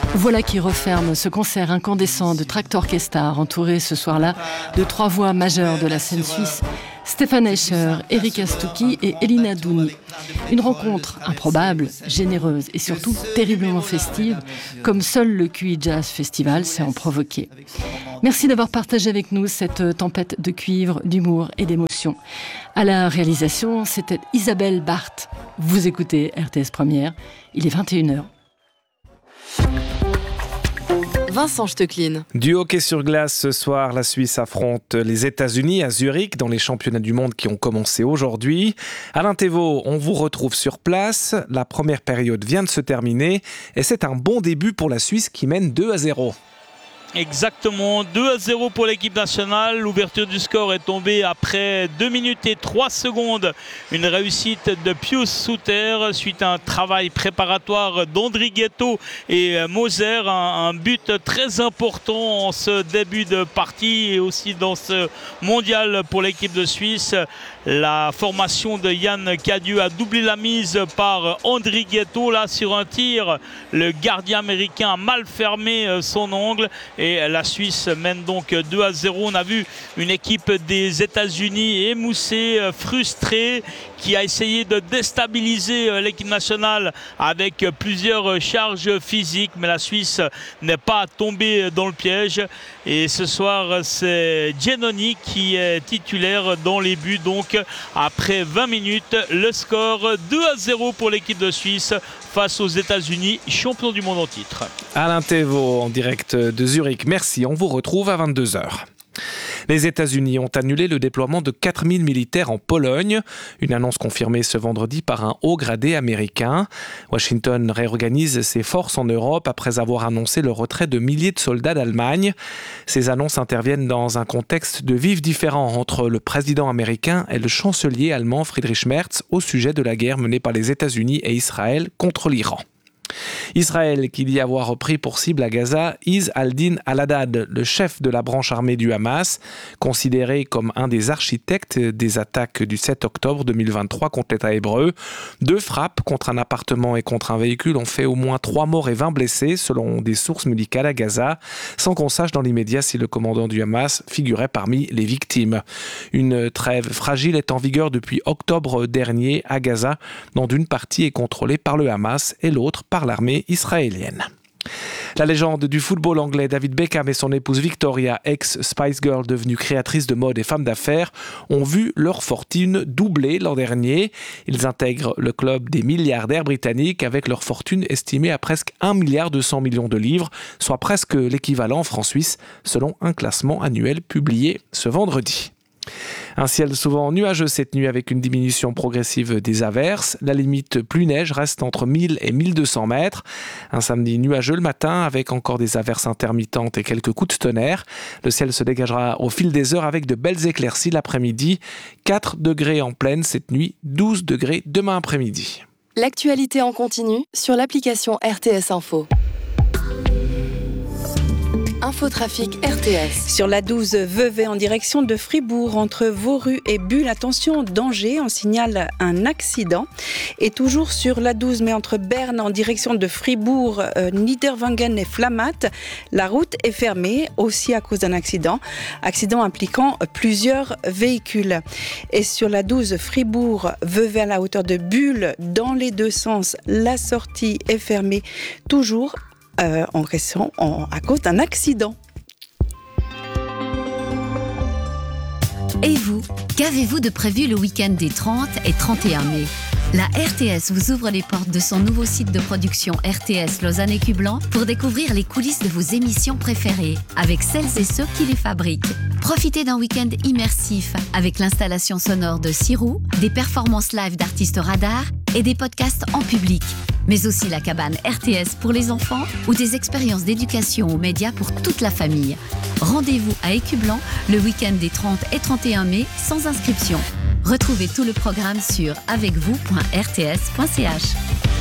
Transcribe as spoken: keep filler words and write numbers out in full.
Voilà qui referme ce concert incandescent de Traktor Kestar, entouré ce soir-là de trois voix majeures de la scène suisse, Stefan Escher, Erika Stucki et Elina Douni. Une rencontre improbable, généreuse et surtout terriblement festive, comme seul le Q I Jazz Festival sait en provoquer. Merci d'avoir partagé avec nous cette tempête de cuivre, d'humour et d'émotion. À la réalisation, c'était Isabelle Barthes. Vous écoutez R T S Première, il est vingt et une heures. Vincent Stecklin. Du hockey sur glace ce soir, la Suisse affronte les États-Unis à Zurich dans les championnats du monde qui ont commencé aujourd'hui. Alain Thévault, on vous retrouve sur place. La première période vient de se terminer et c'est un bon début pour la Suisse qui mène deux à zéro. Exactement, deux à zéro pour l'équipe nationale. L'ouverture du score est tombée après deux minutes et trois secondes. Une réussite de Pius Suter suite à un travail préparatoire d'Andrighetto et Moser. Un, un but très important en ce début de partie et aussi dans ce mondial pour l'équipe de Suisse. La formation de Yann Cadieux a doublé la mise par Andrighetto. Là, sur un tir, le gardien américain a mal fermé son ongle. Et la Suisse mène donc deux à zéro. On a vu une équipe des États-Unis émoussée, frustrée, qui a essayé de déstabiliser l'équipe nationale avec plusieurs charges physiques. Mais la Suisse n'est pas tombée dans le piège. Et ce soir, c'est Giannoni qui est titulaire dans les buts. Donc, après vingt minutes, le score deux à zéro pour l'équipe de Suisse face aux États-Unis, champions du monde en titre. Alain Thévault en direct de Zurich. Merci, on vous retrouve à vingt-deux heures. Les États-Unis ont annulé le déploiement de quatre mille militaires en Pologne, une annonce confirmée ce vendredi par un haut gradé américain. Washington réorganise ses forces en Europe après avoir annoncé le retrait de milliers de soldats d'Allemagne. Ces annonces interviennent dans un contexte de vifs différends entre le président américain et le chancelier allemand Friedrich Merz au sujet de la guerre menée par les États-Unis et Israël contre l'Iran. Israël qui dit avoir repris pour cible à Gaza Izz al-Din al-Haddad, le chef de la branche armée du Hamas, considéré comme un des architectes des attaques du sept octobre deux mille vingt-trois contre l'État hébreu. Deux frappes contre un appartement et contre un véhicule ont fait au moins trois morts et vingt blessés selon des sources médicales à Gaza, sans qu'on sache dans l'immédiat si le commandant du Hamas figurait parmi les victimes. Une trêve fragile est en vigueur depuis octobre dernier à Gaza, dont une partie est contrôlée par le Hamas et l'autre par l'armée israélienne. La légende du football anglais David Beckham et son épouse Victoria, ex-Spice Girl devenue créatrice de mode et femme d'affaires, ont vu leur fortune doubler l'an dernier. Ils intègrent le club des milliardaires britanniques avec leur fortune estimée à presque un milliard deux cents millions de livres, soit presque l'équivalent en francs suisses selon un classement annuel publié ce vendredi. Un ciel souvent nuageux cette nuit avec une diminution progressive des averses. La limite pluie-neige reste entre mille et mille deux cents mètres. Un samedi nuageux le matin avec encore des averses intermittentes et quelques coups de tonnerre. Le ciel se dégagera au fil des heures avec de belles éclaircies l'après-midi. quatre degrés en pleine cette nuit, douze degrés demain après-midi. L'actualité en continu sur l'application R T S Info. Infotrafic R T S. Sur la douze Vevey en direction de Fribourg, entre Vauru et Bulle, attention, danger, on signale un accident. Et toujours sur la douze, mais entre Berne en direction de Fribourg, euh, Niederwangen et Flamatt, la route est fermée, aussi à cause d'un accident. Accident impliquant plusieurs véhicules. Et sur la douze Fribourg-Vevey à la hauteur de Bulle, dans les deux sens, la sortie est fermée, toujours Euh, en raison, en, à cause d'un accident. Et vous, qu'avez-vous de prévu le week-end des trente et trente et un mai ? La R T S vous ouvre les portes de son nouveau site de production R T S Lausanne et Cublan pour découvrir les coulisses de vos émissions préférées avec celles et ceux qui les fabriquent. Profitez d'un week-end immersif avec l'installation sonore de Sirou, des performances live d'artistes radars et des podcasts en public. Mais aussi la cabane R T S pour les enfants ou des expériences d'éducation aux médias pour toute la famille. Rendez-vous à Écublan le week-end des trente et trente et un mai sans inscription. Retrouvez tout le programme sur avec vous point r t s point c h.